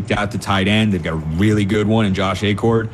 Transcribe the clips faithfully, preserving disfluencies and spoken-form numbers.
They've got the tight end. They've got a really good one in Josh Acord,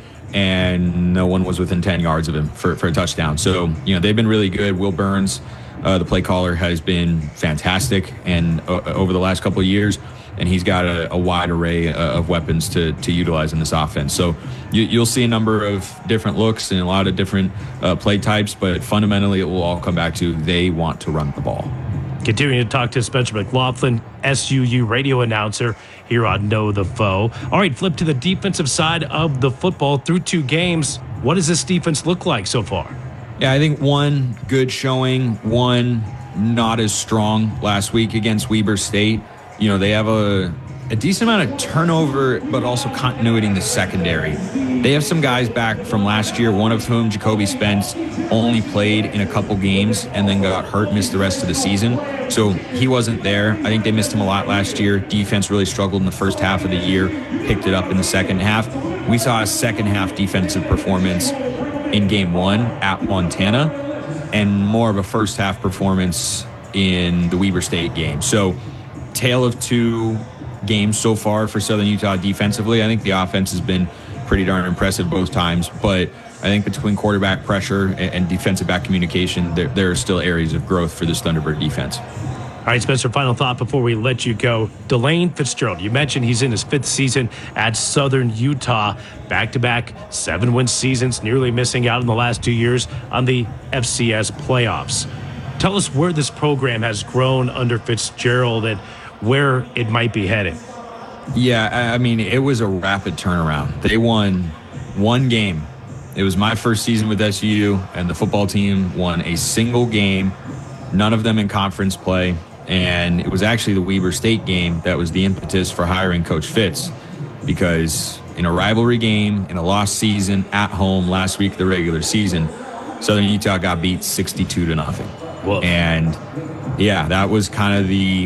and no one was within ten yards of him for, for a touchdown. So, you know, they've been really good. Will Burns, uh, the play caller, has been fantastic and uh, over the last couple of years, and he's got a, a wide array uh, of weapons to to utilize in this offense. So you, you'll see a number of different looks and a lot of different uh, play types, but fundamentally it will all come back to they want to run the ball. Continuing to talk to Spencer McLaughlin, S U U radio announcer here on Know the Foe. All right, flip to the defensive side of the football. Through two games, what does this defense look like so far? Yeah, I think one good showing, one not as strong last week against Weber State. You know, they have a, a decent amount of turnover, but also continuity in the secondary. They have some guys back from last year, one of whom, Jacoby Spence, only played in a couple games and then got hurt, missed the rest of the season. So he wasn't there. I think they missed him a lot last year. Defense really struggled in the first half of the year, picked it up in the second half. We saw a second half defensive performance in game one at Montana and more of a first half performance in the Weber State game. So tale of two games so far for Southern Utah defensively. I think the offense has been pretty darn impressive both times, but I think between quarterback pressure and defensive back communication, there, there are still areas of growth for this Thunderbird defense. All right, Spencer, final thought before we let you go. Delane Fitzgerald, you mentioned he's in his fifth season at Southern Utah. Back-to-back seven-win seasons, nearly missing out in the last two years on the F C S playoffs. Tell us where this program has grown under Fitzgerald and where it might be headed. Yeah, I mean, it was a rapid turnaround. They won one game. It was my first season with S U U, and the football team won a single game, none of them in conference play. And it was actually the Weber State game that was the impetus for hiring Coach Fitz, because in a rivalry game, in a lost season, at home last week of the regular season, Southern Utah got beat sixty-two to nothing. Whoa. And yeah, that was kind of the,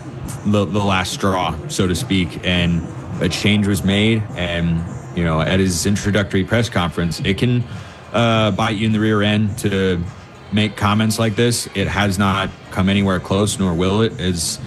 the the last straw, so to speak. And a change was made. And, you know, at his introductory press conference, it can uh, bite you in the rear end to make comments like this. It has not come anywhere close, nor will it, as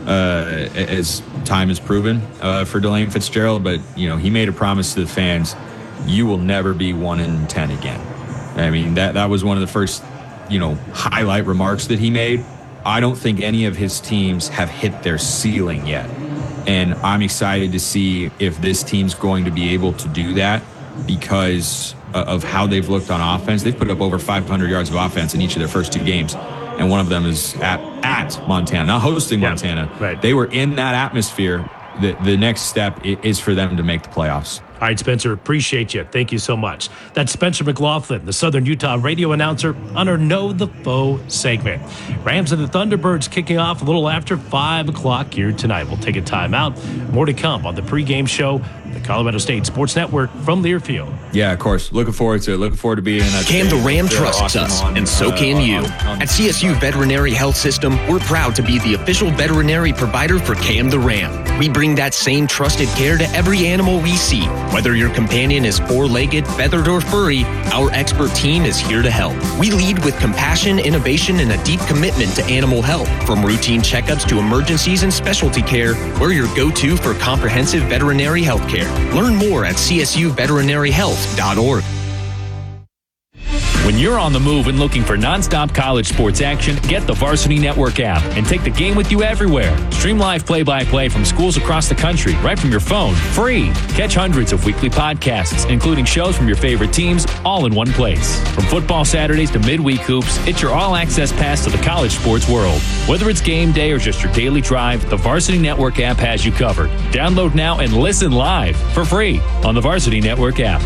uh, as time has proven uh, for Delane Fitzgerald. But, you know, he made a promise to the fans: you will never be one in ten again. I mean, that that was one of the first, you know, highlight remarks that he made. I don't think any of his teams have hit their ceiling yet. And I'm excited to see if this team's going to be able to do that because of how they've looked on offense. They've put up over five hundred yards of offense in each of their first two games. And one of them is at, at Montana, not hosting yeah, Montana. Right. They were in that atmosphere. The, the next step is for them to make the playoffs. All right, Spencer, appreciate you. Thank you so much. That's Spencer McLaughlin, the Southern Utah radio announcer on our Know the Foe segment. Rams and the Thunderbirds kicking off a little after five o'clock here tonight. We'll take a timeout. More to come on the pregame show, the Colorado State Sports Network from Learfield. Yeah, of course. Looking forward to it. Looking forward to being in that. Cam the Ram trusts awesome us, on, and so uh, can you. on, on, on. At C S U Veterinary Health System, we're proud to be the official veterinary provider for Cam the Ram. We bring that same trusted care to every animal we see. Whether your companion is four-legged, feathered, or furry, our expert team is here to help. We lead with compassion, innovation, and a deep commitment to animal health. From routine checkups to emergencies and specialty care, we're your go-to for comprehensive veterinary health care. Learn more at c s u veterinary health dot org. When you're on the move and looking for nonstop college sports action, get the Varsity Network app and take the game with you everywhere. Stream live play-by-play from schools across the country right from your phone, free. Catch hundreds of weekly podcasts, including shows from your favorite teams, all in one place. From football Saturdays to midweek hoops, it's your all-access pass to the college sports world. Whether it's game day or just your daily drive, the Varsity Network app has you covered. Download now and listen live for free on the Varsity Network app.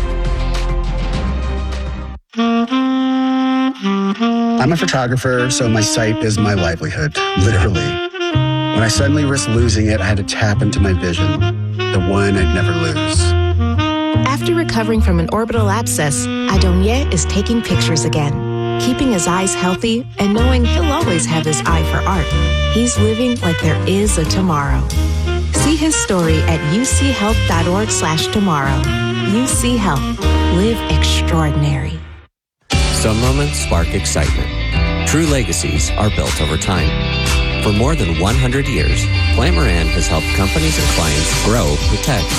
I'm a photographer, so my site is my livelihood, literally. When I suddenly risked losing it, I had to tap into my vision, the one I'd never lose. After recovering from an orbital abscess, Adonier is taking pictures again, keeping his eyes healthy and knowing he'll always have his eye for art. He's living like there is a tomorrow. See his story at u c health dot org slash tomorrow. U C Health. Live extraordinary. Some moments spark excitement. True legacies are built over time. For more than one hundred years, Plant Moran has helped companies and clients grow, protect,